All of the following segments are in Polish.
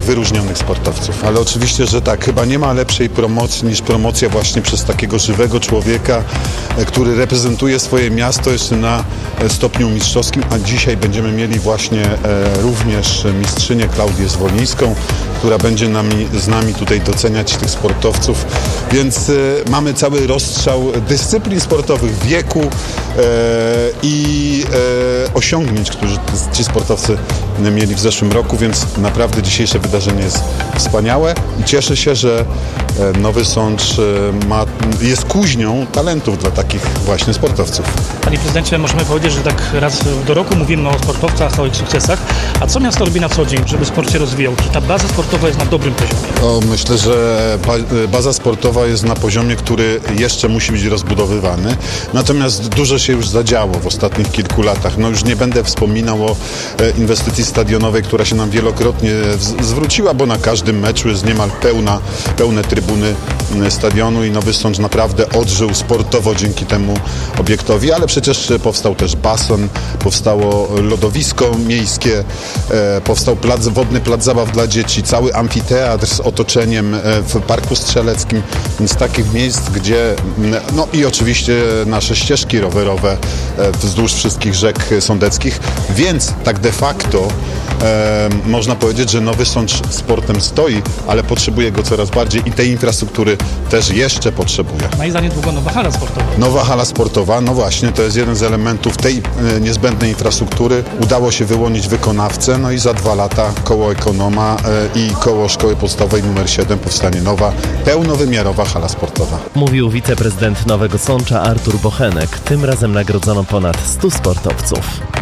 wyróżnionych sportowców. Ale oczywiście, że tak, chyba nie ma lepszej promocji niż promocja właśnie przez takiego żywego człowieka, który reprezentuje swoje miasto jeszcze na stopniu mistrzowskim, a dzisiaj będziemy mieli właśnie również mistrzynię Klaudię Zwolińską, która będzie z nami tutaj doceniać tych sportowców, więc mamy cały rozstrzał dyscyplin sportowych, wieku i osiągnięć, które ci sportowcy mieli w zeszłym roku, więc naprawdę dzisiejsze wydarzenie jest wspaniałe i cieszę się, że Nowy Sącz jest kuźnią talentów dla takich właśnie sportowców. Panie prezydencie, możemy powiedzieć, że tak raz do roku mówimy o sportowcach, o ich sukcesach, a co miasto robi na co dzień, żeby sport się rozwijał? Czy ta baza sportowa jest na dobrym poziomie? Myślę, że baza sportowa jest na poziomie, który jeszcze musi być rozbudowywany, natomiast dużo się już zadziało w ostatnich kilku latach. Już nie będę wspominał o inwestycji stadionowej, która się nam wielokrotnie zwróciła, bo na każdym meczu jest niemal pełne trybuny stadionu i Nowy Sącz naprawdę odżył sportowo dzięki temu obiektowi, ale przecież powstał też basen, powstało lodowisko miejskie, powstał wodny plac zabaw dla dzieci, cały amfiteatr z otoczeniem w Parku Strzeleckim, z takich miejsc, gdzie i oczywiście nasze ścieżki rowerowe wzdłuż wszystkich rzek sądeckich, więc tak de facto można powiedzieć, że Nowy Sącz sportem stoi, ale potrzebuje go coraz bardziej i tej infrastruktury też jeszcze potrzebuje. No i za niedługo nowa hala sportowa. Nowa hala sportowa, no właśnie, to jest jeden z elementów tej niezbędnej infrastruktury. Udało się wyłonić wykonawcę, no i za 2 lata koło Ekonoma i koło Szkoły Podstawowej nr 7 powstanie nowa, pełnowymiarowa hala sportowa. Mówił wiceprezydent Nowego Sącza Artur Bochenek. Tym razem nagrodzono ponad 100 sportowców.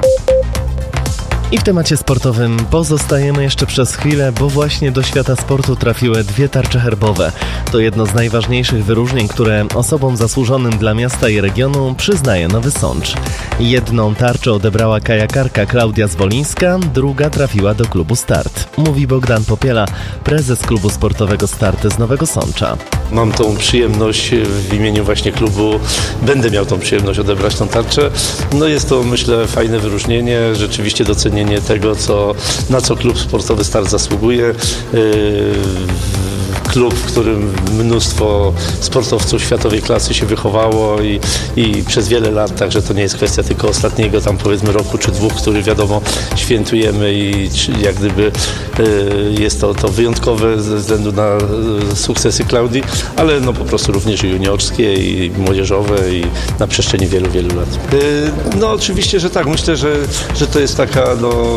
I w temacie sportowym pozostajemy jeszcze przez chwilę, bo właśnie do świata sportu trafiły 2 tarcze herbowe. To jedno z najważniejszych wyróżnień, które osobom zasłużonym dla miasta i regionu przyznaje Nowy Sącz. Jedną tarczę odebrała kajakarka Klaudia Zwolińska, druga trafiła do klubu Start. Mówi Bogdan Popiela, prezes klubu sportowego Start z Nowego Sącza. Mam tą przyjemność w imieniu właśnie klubu, będę miał tą przyjemność odebrać tą tarczę. No jest to, myślę, fajne wyróżnienie, rzeczywiście docenienie tego, na co klub sportowy Start zasługuje. Klub, w którym mnóstwo sportowców światowej klasy się wychowało i przez wiele lat, także to nie jest kwestia tylko ostatniego tam powiedzmy roku czy 2, który wiadomo świętujemy i jak gdyby jest to wyjątkowe ze względu na sukcesy Klaudii, ale no po prostu również i juniorskie i młodzieżowe i na przestrzeni wielu lat. No oczywiście, że tak, myślę, że to jest taka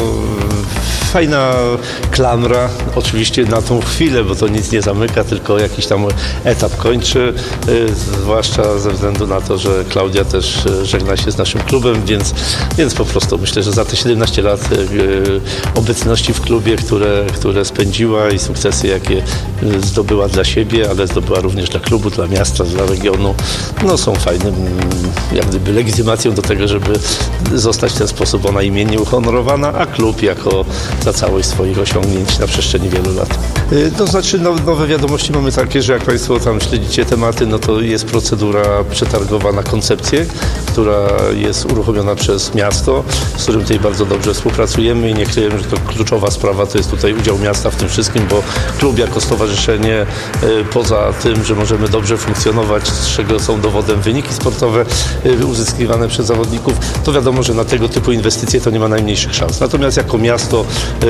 fajna klamra, oczywiście na tą chwilę, bo to nic nie zamyka, tylko jakiś tam etap kończy, zwłaszcza ze względu na to, że Klaudia też żegna się z naszym klubem, więc po prostu myślę, że za te 17 lat obecności w klubie, które spędziła i sukcesy, jakie zdobyła dla siebie, ale zdobyła również dla klubu, dla miasta, dla regionu, no są fajnym jak gdyby legitymacją do tego, żeby zostać w ten sposób ona imiennie uhonorowana, a klub jako za całość swoich osiągnięć na przestrzeni wielu lat. To znaczy nowe wiadomości mamy takie, że jak Państwo tam śledzicie tematy, no to jest procedura przetargowa na koncepcję, która jest uruchomiona przez miasto, z którym tutaj bardzo dobrze współpracujemy i nie kryjemy, że to kluczowa sprawa to jest tutaj udział miasta w tym wszystkim, bo klub jako stowarzyszenie, poza tym, że możemy dobrze funkcjonować, z czego są dowodem wyniki sportowe uzyskiwane przez zawodników, to wiadomo, że na tego typu inwestycje to nie ma najmniejszych szans. Natomiast jako miasto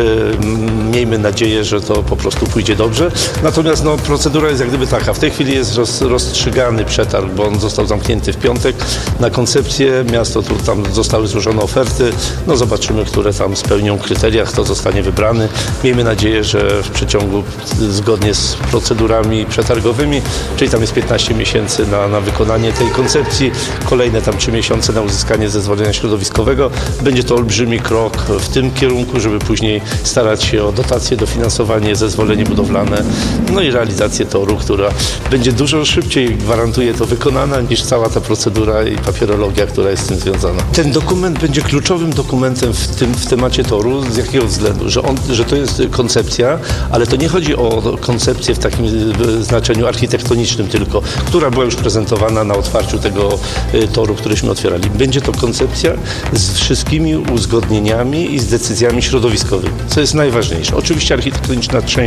miejmy nadzieję, że to po prostu pójdzie dobrze. Natomiast procedura jest jak gdyby taka. W tej chwili jest rozstrzygany przetarg, bo on został zamknięty w piątek na koncepcję. Miasto tam zostały złożone oferty. Zobaczymy, które tam spełnią kryteria, kto zostanie wybrany. Miejmy nadzieję, że w przeciągu zgodnie z procedurami przetargowymi, czyli tam jest 15 miesięcy na wykonanie tej koncepcji, kolejne tam 3 miesiące na uzyskanie zezwolenia środowiskowego. Będzie to olbrzymi krok w tym kierunku, żeby później starać się o dotacje, dofinansowanie, zezwolenie budowlane, i realizację toru, która będzie dużo szybciej, gwarantuje to, wykonana niż cała ta procedura i papierologia, która jest z tym związana. Ten dokument będzie kluczowym dokumentem w temacie toru. Z jakiego względu? Że to jest koncepcja, ale to nie chodzi o koncepcję w takim znaczeniu architektonicznym tylko, która była już prezentowana na otwarciu tego toru, któryśmy otwierali. Będzie to koncepcja z wszystkimi uzgodnieniami i z decyzjami środowiskowymi, co jest najważniejsze. Oczywiście architektoniczna część